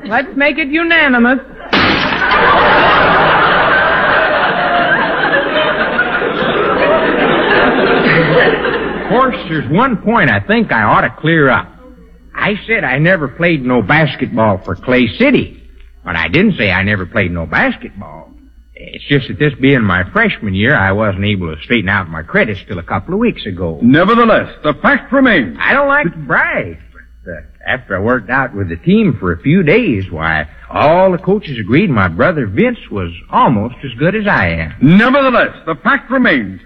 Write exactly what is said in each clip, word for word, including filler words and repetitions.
Let's make it unanimous. Of course, there's one point I think I ought to clear up. I said I never played no basketball for Clay City, but I didn't say I never played no basketball. It's just that this being my freshman year, I wasn't able to straighten out my credits till a couple of weeks ago. Nevertheless, the fact remains. I don't like to brag, but uh, after I worked out with the team for a few days, why, all the coaches agreed my brother Vince was almost as good as I am. Nevertheless, the fact remains.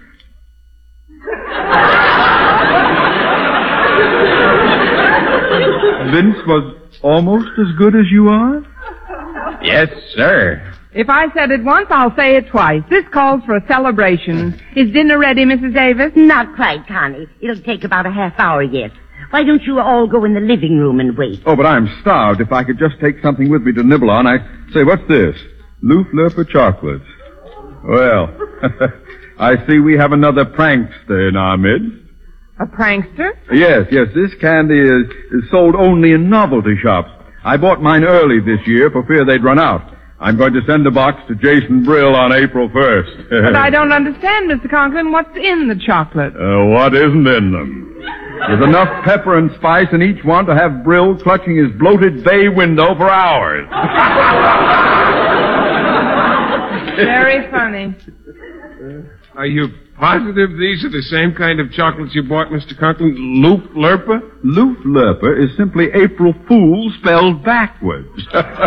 Vince was almost as good as you are? Yes, sir. If I said it once, I'll say it twice. This calls for a celebration. Is dinner ready, Missus Davis? Not quite, Connie. It'll take about a half hour yet. Why don't you all go in the living room and wait? Oh, but I'm starved. If I could just take something with me to nibble on. I say, what's this? Loof Lurper chocolates. Well, I see we have another prankster in our midst. A prankster? Yes, yes. This candy is, is sold only in novelty shops. I bought mine early this year for fear they'd run out. I'm going to send a box to Jason Brill on April first. But I don't understand, Mister Conklin. What's in the chocolate? Uh, what isn't in them? There's enough pepper and spice in each one to have Brill clutching his bloated bay window for hours. Very funny. Are you positive these are the same kind of chocolates you bought, Mister Conklin? Loop Lurper? Loof Lurper is simply April Fool spelled backwards. If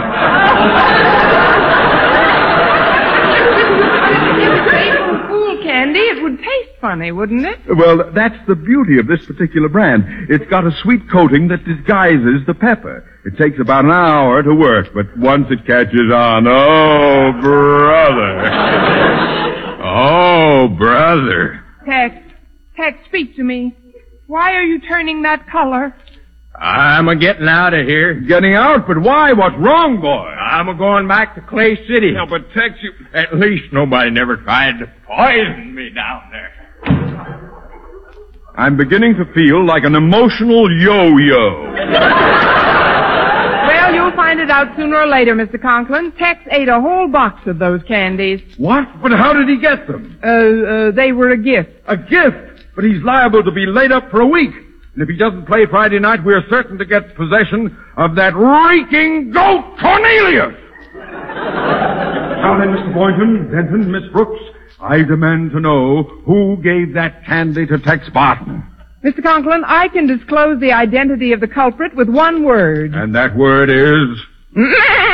it's April Fool candy, it would taste funny, wouldn't it? Well, that's the beauty of this particular brand. It's got a sweet coating that disguises the pepper. It takes about an hour to work, but once it catches on, oh, brother. Oh, brother. Tex, Tex, speak to me. Why are you turning that color? I'm a-getting out of here. Getting out? But why? What's wrong, boy? I'm a-going back to Clay City. No, but Tex, you... At least nobody never tried to poison me down there. I'm beginning to feel like an emotional yo-yo. Well, you'll find it out sooner or later, Mister Conklin. Tex ate a whole box of those candies. What? But how did he get them? Uh, uh, they were a gift. A gift? But he's liable to be laid up for a week. And if he doesn't play Friday night, we're certain to get possession of that reeking goat, Cornelius! Now then, Mister Boynton, Denton, Miss Brooks, I demand to know who gave that candy to Tex Barton. Mister Conklin, I can disclose the identity of the culprit with one word. And that word is...